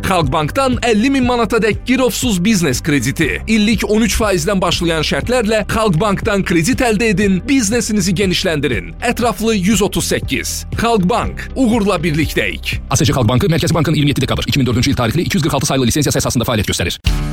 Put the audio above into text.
Xalqbankdan 50.000 manatadək girovsuz biznes krediti. İllik 13%-dən başlayan şərtlərlə Xalqbankdan kredit əldə edin, biznesinizi genişləndirin. Ətraflı 138. Xalqbank, uğurla birlikdəyik. ASC Xalq Bankı Mərkəzi Bankın 27 dekabr 2004-cü il tarixli 246 sayılı lisensiyası əsasında fəaliyyət göstərir.